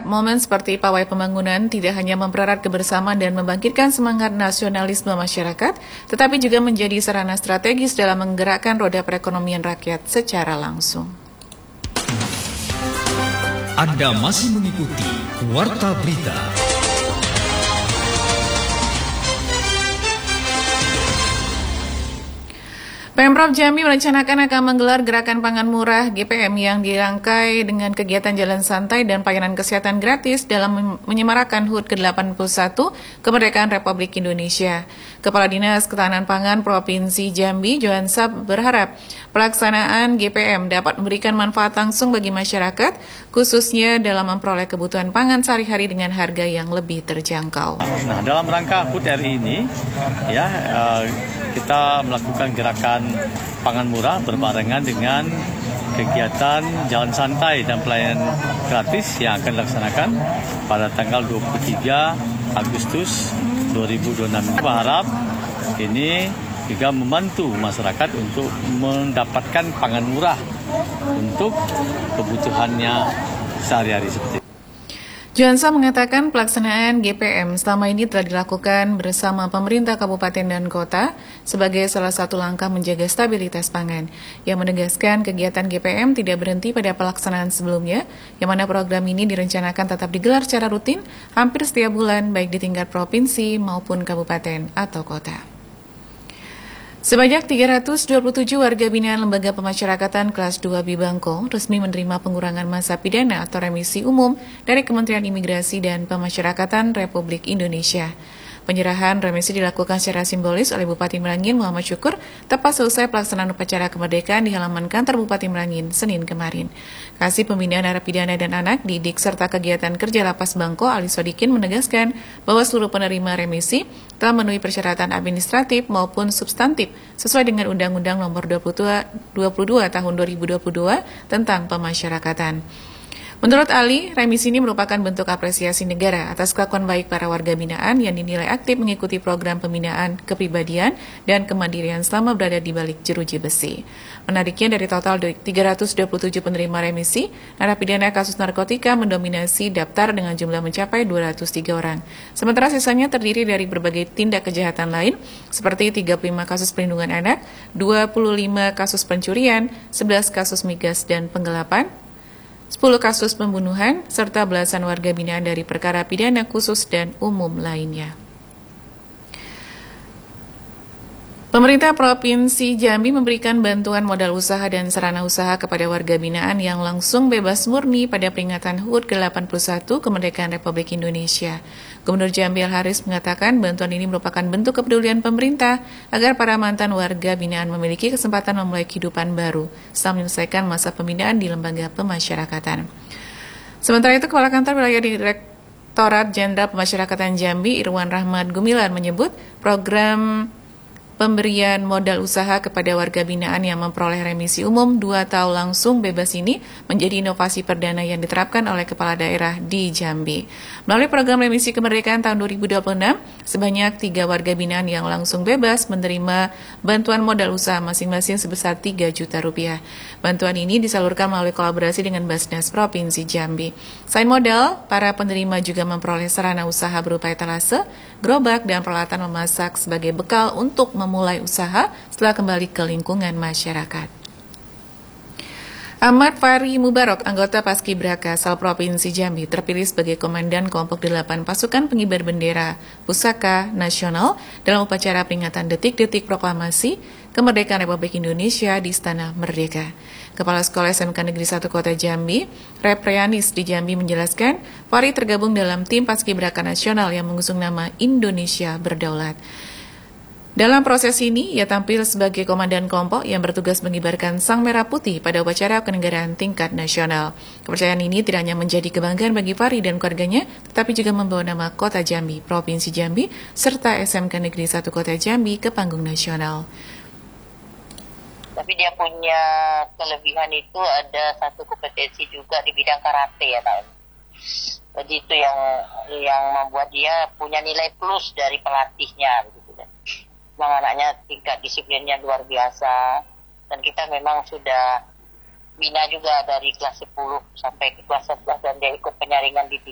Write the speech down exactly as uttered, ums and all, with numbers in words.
berharap momen seperti pawai pembangunan tidak hanya mempererat kebersamaan dan membangkitkan semangat nasionalisme masyarakat, tetapi juga menjadi sarana strategis dalam menggerakkan roda perekonomian rakyat secara langsung. Anda masih mengikuti Warta Berita. Pemprov Jambi merencanakan akan menggelar gerakan pangan murah G P M yang dirangkai dengan kegiatan jalan santai dan pelayanan kesehatan gratis dalam menyemarakan H U T ke delapan puluh satu Kemerdekaan Republik Indonesia. Kepala Dinas Ketahanan Pangan Provinsi Jambi, Johan Sab, berharap pelaksanaan G P M dapat memberikan manfaat langsung bagi masyarakat, khususnya dalam memperoleh kebutuhan pangan sehari-hari dengan harga yang lebih terjangkau. Nah, dalam rangka H U T R I ini, ya uh, kita melakukan gerakan pangan murah berbarengan dengan kegiatan jalan santai dan pelayanan gratis yang akan dilaksanakan pada tanggal dua puluh tiga Agustus dua ribu dua puluh enam. Kita berharap ini juga membantu masyarakat untuk mendapatkan pangan murah untuk kebutuhannya sehari-hari seperti itu. Johansa mengatakan pelaksanaan G P M selama ini telah dilakukan bersama pemerintah kabupaten dan kota sebagai salah satu langkah menjaga stabilitas pangan. Yang menegaskan kegiatan G P M tidak berhenti pada pelaksanaan sebelumnya, yang mana program ini direncanakan tetap digelar secara rutin hampir setiap bulan baik di tingkat provinsi maupun kabupaten atau kota. Sebanyak tiga ratus dua puluh tujuh warga binaan Lembaga Pemasyarakatan Kelas dua Bibangko resmi menerima pengurangan masa pidana atau remisi umum dari Kementerian Imigrasi dan Pemasyarakatan Republik Indonesia. Penyerahan remisi dilakukan secara simbolis oleh Bupati Merangin Muhammad Syukur tepat selesai pelaksanaan upacara kemerdekaan di halaman kantor Bupati Merangin Senin kemarin. Kasih Pembinaan Narapidana dan Anak, Didik, serta kegiatan kerja Lapas Bangko Ali Sodikin menegaskan bahwa seluruh penerima remisi telah memenuhi persyaratan administratif maupun substantif sesuai dengan Undang-Undang Nomor dua puluh dua Tahun dua ribu dua puluh dua tentang pemasyarakatan. Menurut Ali, remisi ini merupakan bentuk apresiasi negara atas kelakuan baik para warga binaan yang dinilai aktif mengikuti program pembinaan kepribadian dan kemandirian selama berada di balik jeruji besi. Menariknya, dari total tiga ratus dua puluh tujuh penerima remisi, narapidana kasus narkotika mendominasi daftar dengan jumlah mencapai dua ratus tiga orang. Sementara sisanya terdiri dari berbagai tindak kejahatan lain, seperti tiga puluh lima kasus perlindungan anak, dua puluh lima kasus pencurian, sebelas kasus migas dan penggelapan, sepuluh kasus pembunuhan, serta belasan warga binaan dari perkara pidana khusus dan umum lainnya. Pemerintah Provinsi Jambi memberikan bantuan modal usaha dan sarana usaha kepada warga binaan yang langsung bebas murni pada peringatan H U T ke delapan puluh satu Kemerdekaan Republik Indonesia. Gubernur Jambi Al Haris mengatakan bantuan ini merupakan bentuk kepedulian pemerintah agar para mantan warga binaan memiliki kesempatan memulai kehidupan baru setelah menyelesaikan masa pembinaan di lembaga pemasyarakatan. Sementara itu, Kepala Kantor Wilayah Direktorat Jenderal Pemasyarakatan Jambi Irwan Rahmat Gumilan menyebut program pemberian modal usaha kepada warga binaan yang memperoleh remisi umum dua tahun langsung bebas ini menjadi inovasi perdana yang diterapkan oleh kepala daerah di Jambi. Melalui program remisi kemerdekaan tahun dua ribu dua puluh enam, sebanyak tiga warga binaan yang langsung bebas menerima bantuan modal usaha masing-masing sebesar tiga juta rupiah. Bantuan ini disalurkan melalui kolaborasi dengan Basnas Provinsi Jambi. Selain modal, para penerima juga memperoleh sarana usaha berupa etalase, gerobak, dan peralatan memasak sebagai bekal untuk memulai usaha setelah kembali ke lingkungan masyarakat. Ahmad Fahri Mubarok, anggota Paskibraka asal Provinsi Jambi, terpilih sebagai Komandan Kelompok delapan Pasukan Pengibar Bendera Pusaka Nasional dalam upacara peringatan detik-detik proklamasi Kemerdekaan Republik Indonesia di Istana Merdeka. Kepala Sekolah S M K Negeri satu Kota Jambi, Reprianis di Jambi menjelaskan, Fahri tergabung dalam tim Paskibraka Nasional yang mengusung nama Indonesia Berdaulat. Dalam proses ini, ia tampil sebagai komandan kelompok yang bertugas mengibarkan sang merah putih pada upacara kenegaraan tingkat nasional. Kepercayaan ini tidak hanya menjadi kebanggaan bagi Fahri dan keluarganya, tetapi juga membawa nama Kota Jambi, Provinsi Jambi, serta S M K Negeri satu Kota Jambi ke panggung nasional. Tapi dia punya kelebihan itu ada satu kompetensi juga di bidang karate ya, Pak. Jadi itu yang yang membuat dia punya nilai plus dari pelatihnya, begitu. Memang anaknya tingkat disiplinnya luar biasa, dan kita memang sudah bina juga dari kelas sepuluh sampai ke kelas sebelas, dan dia ikut penyaringan di